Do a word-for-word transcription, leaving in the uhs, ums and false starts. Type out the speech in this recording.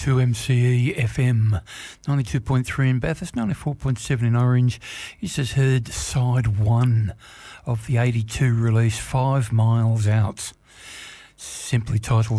two M C E F M, ninety-two point three in Bathurst, ninety-four point seven in Orange. You just heard side one of the eighty-two release, Five Miles Out, simply titled